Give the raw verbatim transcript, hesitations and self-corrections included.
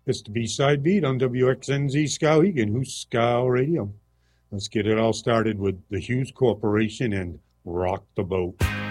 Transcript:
It's the B-Side Beat on W X N Z Skowhegan, who's Skow Radio. Let's get it all started with the Hughes Corporation and Rock the Boat.